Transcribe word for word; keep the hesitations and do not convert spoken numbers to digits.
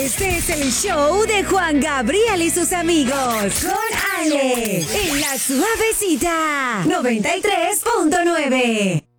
Este es el show de Juan Gabriel y sus amigos. Con Ale. En la suavecita. noventa y tres punto nueve.